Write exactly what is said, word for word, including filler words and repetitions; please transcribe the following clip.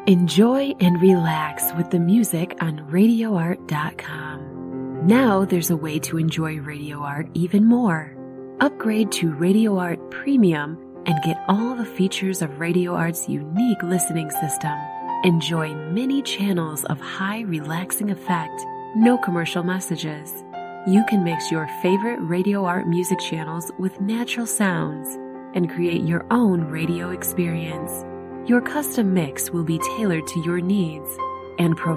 Enjoy and relax with the music on radio art dot com. Now there's a way to enjoy Radio Art even more. Upgrade to Radio Art Premium and get all the features of Radio Art's unique listening system. Enjoy many channels of high relaxing effect, no commercial messages. You can mix your favorite Radio Art music channels with natural sounds and create your own radio experience. Your custom mix will be tailored to your needs and provide